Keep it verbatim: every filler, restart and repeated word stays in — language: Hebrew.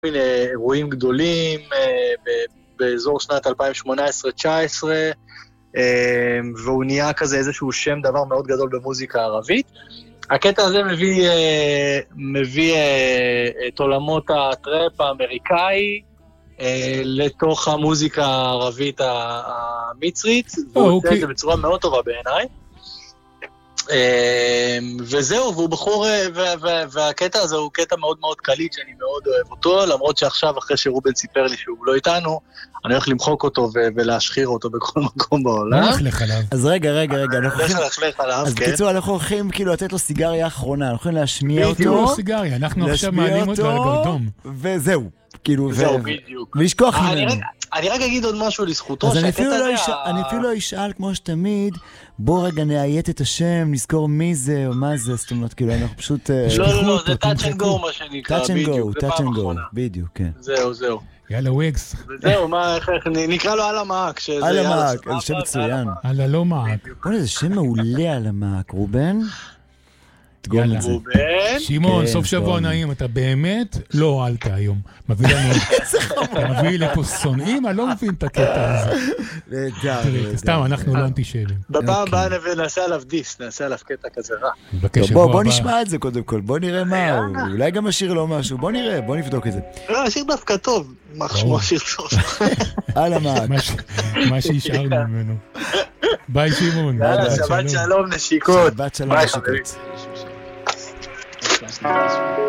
מיני אירועים גדולים באזור שנת אלפיים שמונה עשרה תשע עשרה, והוא נהיה כזה איזשהו שם דבר מאוד גדול במוזיקה הערבית. הקטע הזה מביא, מביא את עולמות הטראפ האמריקאי לתוך המוזיקה הערבית המצרית, והוא עושה את זה בצורה מאוד טובה בעיניי. וזהו, והוא בחור, והקטע הזה הוא קטע מאוד מאוד קליט שאני מאוד אוהב אותו, למרות שעכשיו אחרי שרובן סיפר לי שהוא לא איתנו, אני הולך למחוק אותו ולהשחיר אותו בכל מקום בעולם. נלך עליו. אז רגע, רגע, רגע. אז בקיצור, אנחנו הולכים כאילו לתת לו סיגריה האחרונה, אנחנו יכולים להשמיע אותו. בדיוק סיגריה, אנחנו עכשיו מעלים אותו על הגרדום. וזהו. כאילו, זהו, בדיוק. ולשכוח ממנו. אני רק אגיד עוד משהו לזכותו. אז אני אפילו לא אשאל כמו שתמיד, בוא רגע נעיית את השם, נזכור מי זה או מה זה, זאת אומרת, כאילו אנחנו פשוט... לא, לא, לא, זה touch and go מה שנקרא, בדיוק, זה פעם אחרונה. בדיוק, כן. זהו, זהו. יאללה וויגס. וזהו, נקרא לו על המעק. על המעק, זה שם מצוין. על הלא מעק. בוא'נה, זה שם מעולה על המעק, רובן. יאללה. שמעון, סוף שבוע נעים, אתה באמת לא הועלת היום. מביא לנו... אתה מביא לפה שונאים, אני לא מבין את הקטע הזה. סתם, אנחנו לא אנטישמים. בפעם הבאה נעשה עליו דיס, נעשה עליו קטע כזה רע. בוא נשמע את זה קודם כל, בוא נראה מה הוא. אולי גם השיר לו משהו, בוא נראה, בוא נבדוק את זה. לא, השיר דווקא טוב. מה שמו השיר טוב? על המעק. מה שהשארנו ממנו. ביי שמעון. שבת שלום נשיקות. שבת שלום נשיקות.